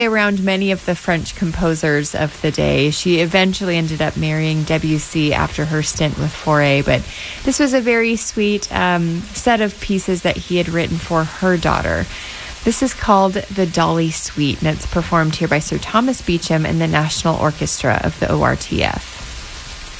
Around many of the French composers of the day. She eventually ended up marrying Debussy after her stint with Fauré, but this was a very sweet set of pieces that he had written for her daughter. This is called the Dolly Suite, and it's performed here by Sir Thomas Beecham and the National Orchestra of the ORTF.